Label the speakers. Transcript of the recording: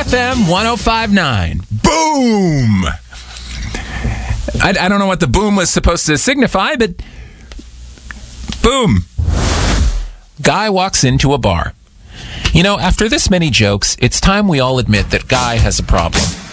Speaker 1: FM 1059. Boom! I don't know what the boom was supposed to signify, but boom. Guy walks into a bar. You know, after this many jokes, it's time we all admit that Guy has a problem.